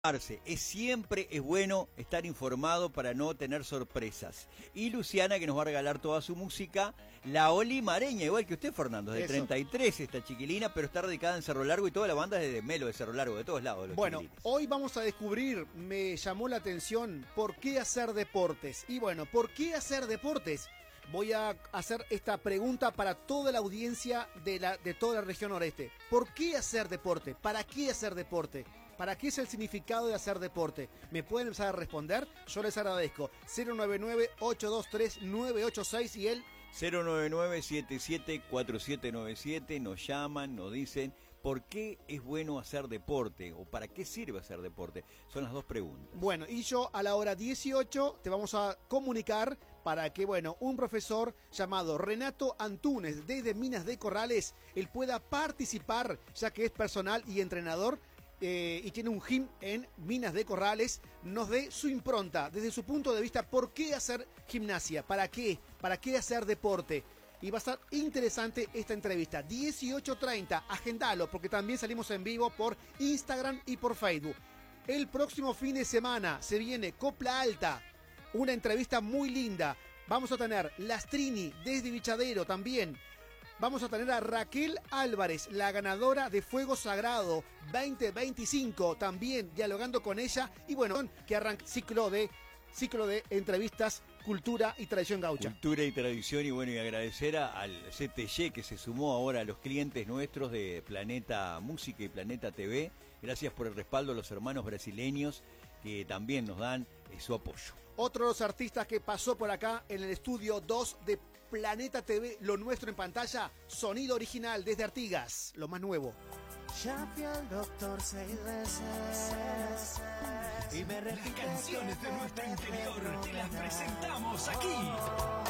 Siempre es bueno estar informado para no tener sorpresas. Y Luciana, que nos va a regalar toda su música, la Oli Mareña, igual que usted, Fernando, de 33, esta chiquilina, pero está radicada en Cerro Largo y toda la banda es de Melo, de Cerro Largo, de todos lados. Los bueno, chiquilines. Hoy vamos a descubrir, me llamó la atención, ¿por qué hacer deportes? Y bueno, ¿por qué hacer deportes? Voy a hacer esta pregunta para toda la audiencia de toda la región noreste. ¿Por qué hacer deporte? ¿Para qué hacer deporte? ¿Para qué es el significado de hacer deporte? ¿Me pueden empezar a responder? Yo les agradezco. 099-823-986 y él... 099-774797, nos llaman, nos dicen por qué es bueno hacer deporte o para qué sirve hacer deporte. Son las dos preguntas. Bueno, y yo a la hora 18 te vamos a comunicar para que, bueno, un profesor llamado Renato Antunes desde Minas de Corrales, él pueda participar, ya que es personal y entrenador, y tiene un gym en Minas de Corrales, nos dé su impronta, desde su punto de vista, ¿por qué hacer gimnasia? ¿Para qué? ¿Para qué hacer deporte? Y va a estar interesante esta entrevista. 18:30, agendalo, porque también salimos en vivo por Instagram y por Facebook. El próximo fin de semana se viene Copla Alta, una entrevista muy linda. Vamos a tener Lastrini desde Bichadero también. Vamos a tener a Raquel Álvarez, la ganadora de Fuego Sagrado 2025, también dialogando con ella. Y bueno, que arranca ciclo de entrevistas, cultura y tradición gaucha. Cultura y tradición, y bueno, y agradecer al CTG que se sumó ahora a los clientes nuestros de Planeta Música y Planeta TV. Gracias por el respaldo a los hermanos brasileños que también nos dan su apoyo. Otro de los artistas que pasó por acá en el estudio 2 de Planeta TV, lo nuestro en pantalla, sonido original desde Artigas, lo más nuevo. Ya fui al doctor 6 veces y me Las canciones de nuestro interior te las presentamos aquí.